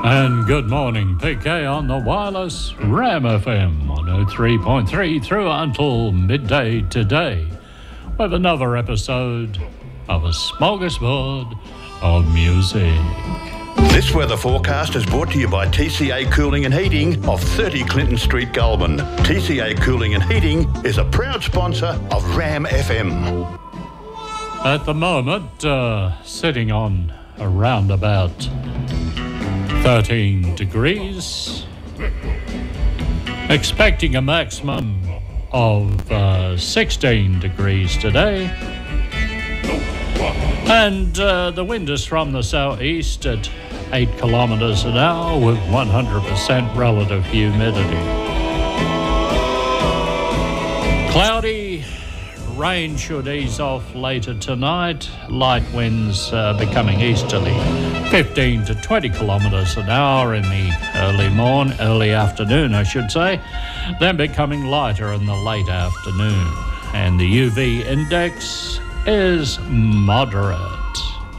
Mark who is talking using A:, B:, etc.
A: And good morning, PK on the wireless Ram FM 103.3 through until midday today with another episode of a smorgasbord of music.
B: This weather forecast is brought to you by TCA Cooling and Heating of 30 Clinton Street, Goulburn. TCA Cooling and Heating is a proud sponsor of Ram FM.
A: At the moment, sitting on around about 13 degrees, expecting a maximum of 16 degrees today, and the wind is from the southeast at 8 kilometres an hour with 100% relative humidity. Cloudy. Rain should ease off later tonight. Light winds becoming easterly, 15 to 20 kilometres an hour in the early afternoon, I should say, then becoming lighter in the late afternoon. And the UV index is moderate.